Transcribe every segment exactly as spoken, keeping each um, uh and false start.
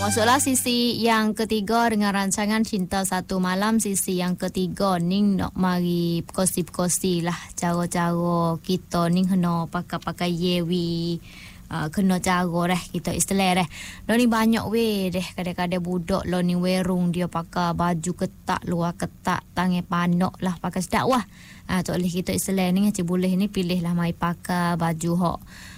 masuklah sisi yang ketiga dengan rancangan Cinta Satu Malam. Sisi yang ketiga ni nak mari kosi-kosi lah cara-cara kita ni kena pakai-pakai yewi. Uh, kena cara dah kita istilah dah. Lo ni banyak weh deh kadang-kadang budak lo ni werung dia pakai baju ketat luar ketat tangan panok lah pakai sedak wah. Ah uh, tak boleh kita istilah ni ngaci boleh ni pilih lah mai pakai baju hok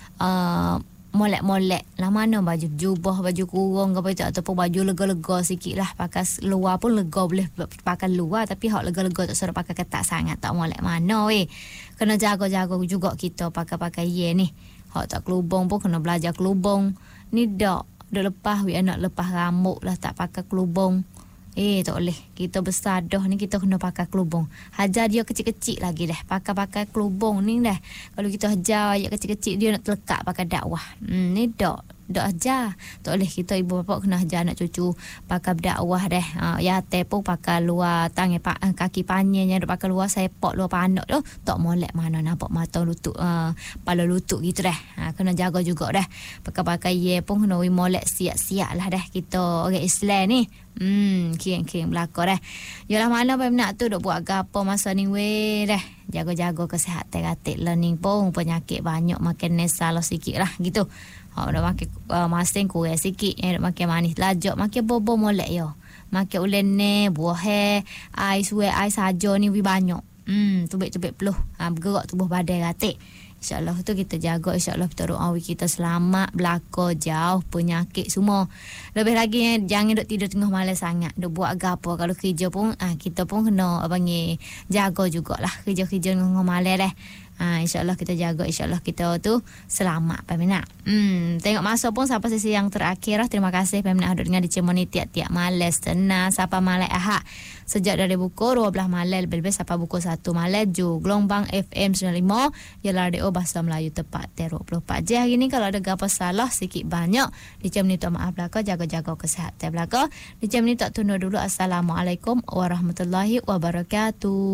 uh, molek-molek lah mana baju jubah baju kurung ke apa ataupun baju lega-lega sikit lah pakai luar pun lega boleh pakai luar tapi hok lega-lega tak suruh pakai ketat sangat tak molek mana weh. Kena jaga-jaga juga kita pakai-pakai ye ni. Hak tak kelubung pun kena belajar kelubung. Ni dak, dak lepas we anak lepas rambut lah tak pakai kelubung. Eh tak boleh. Kita besar dah ni kita kena pakai kelubung. Hajar dia kecil-kecil lagi dah. Pakai-pakai kelubung ni dah. Kalau kita hajar ayat kecil-kecil dia nak terlekat pakai dakwah. Hmm, ni dak. Dak ajar. Tak boleh kita ibu bapa kena ajar anak cucu pakai dakwah dah. Ha, ya teh pun pakai luar tangan pa, kaki panjangnya duk pakai luar sepak luar pandak tu. Tak molek mana nampak mata lutut uh, kepala lutut gitu dah. Ha, kena jaga juga dah. Pakai-pakai ye pun kena molek siap-siap lah dah kita orang Islam ni. Hmm, kian-kian belakang dah. Yalah mana pun nak tu duk buat gapo masa ni weh dah. Jaga-jaga kesihatan katik learning pun penyakit banyak makan nesal sikit lah gitu. Ha dah makan uh, masing kurang sikit eh makan manis lajak makan bobo molek yo. Makan ulen ne buah he ais we ais saja ni wi banyak. Hmm tubik-tubik peluh ha, bergerak tubuh badan katik. InsyaAllah tu kita jaga. InsyaAllah kita doa kita selamat belaka jauh penyakit semua. Lebih lagi eh, jangan duk tidur tengah malam sangat. Duk buat gapo kalau kerja pun ah kita pun kena panggil jaga jugalah kerja-kerja tengah malam dah. Ha, InsyaAllah kita jaga. InsyaAllah kita tu selamat Peminat. Hmm, tengok masa pun sampai sesi yang terakhir lah. Terima kasih Peminat duduk dengan dicemoni tiap-tiap malam senang sampai malam Ahad. Sejak dari pukul dua belas malam lebih-lebih sampai pukul satu malam ju gelombang F M sembilan puluh lima ialah radio Bahasa Melayu tepat dua puluh empat jam. Hari ni kalau ada apa salah sikit banyak dicemoni tak maaf belaka, jaga-jaga kesihatan belaka. Dicemoni tak tunda dulu. Assalamualaikum warahmatullahi wabarakatuh.